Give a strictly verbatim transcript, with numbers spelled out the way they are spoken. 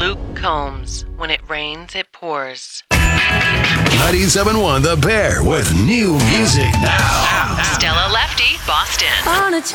Luke Combs. When it rains, it pours. ninety-seven point one The Bear with new music now. Stella Lefty, Boston. On a